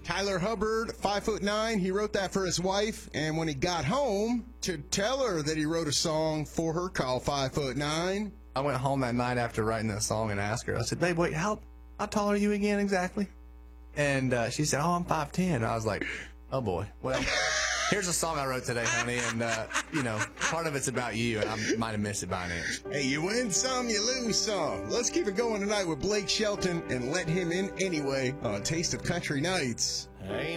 Tyler Hubbard, 5'9", he wrote that for his wife, and when he got home to tell her that he wrote a song for her called 5'9", I went home that night after writing that song and asked her, I said, babe, wait, how tall are you again exactly? And she said, oh, I'm 5'10". And I was like, oh, boy. Well, here's a song I wrote today, honey, and, you know, part of it's about you, and I might have missed it by an inch. Hey, you win some, you lose some. Let's keep it going tonight with Blake Shelton and Let Him In Anyway on Taste of Country Nights. Ain't